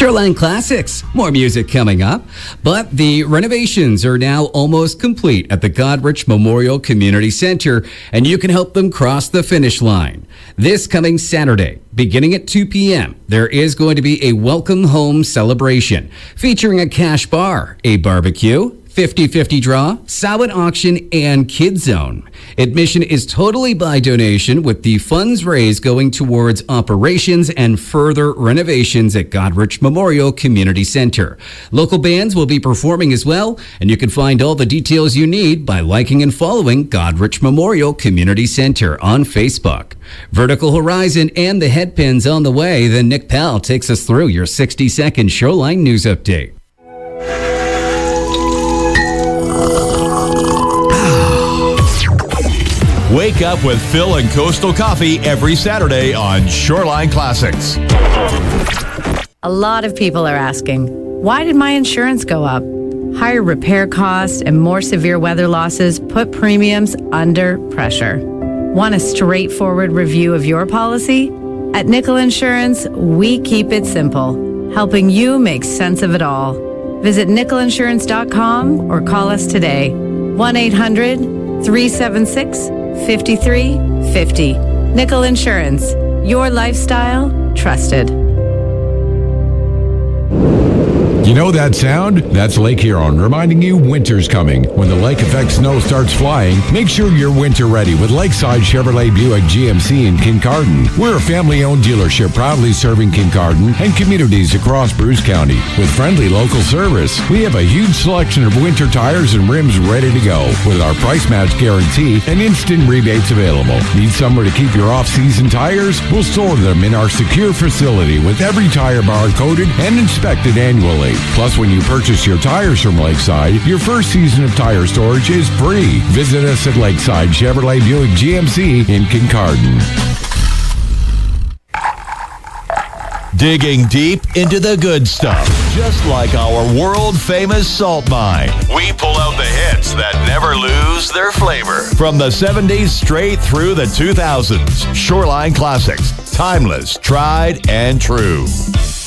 Shoreline Classics. More music coming up. But the renovations are now almost complete at the Godrich Memorial Community Center, and you can help them cross the finish line. This coming Saturday, beginning at 2 p.m., there is going to be a welcome home celebration featuring a cash bar, a barbecue, 50-50 draw, silent auction, and kids zone. Admission is totally by donation, with the funds raised going towards operations and further renovations at Godrich Memorial Community Center. Local bands will be performing as well, and you can find all the details you need by liking and following Godrich Memorial Community Center on Facebook. Vertical Horizon and the Headpins on the way. Then Nick Powell takes us through your 60-second Shoreline News Update. Wake up with Phil and Coastal Coffee every Saturday on Shoreline Classics. A lot of people are asking, why did my insurance go up? Higher repair costs and more severe weather losses put premiums under pressure. Want a straightforward review of your policy? At Nickel Insurance, we keep it simple, helping you make sense of it all. Visit nickelinsurance.com or call us today. 1-800-376-5350. Nickel Insurance, your lifestyle trusted. You know that sound? That's Lake Huron reminding you winter's coming. When the lake effect snow starts flying, make sure you're winter ready with Lakeside Chevrolet Buick GMC in Kincardine. We're a family-owned dealership proudly serving Kincardine and communities across Bruce County. With friendly local service, we have a huge selection of winter tires and rims ready to go. With our price match guarantee and instant rebates available. Need somewhere to keep your off-season tires? We'll store them in our secure facility with every tire bar-coded and inspected annually. Plus, when you purchase your tires from Lakeside, your first season of tire storage is free. Visit us at Lakeside Chevrolet Buick GMC in Kincardine. Digging deep into the good stuff, just like our world-famous salt mine. We pull out the hits that never lose their flavor. From the 70s straight through the 2000s, Shoreline Classics. Timeless, tried, and true.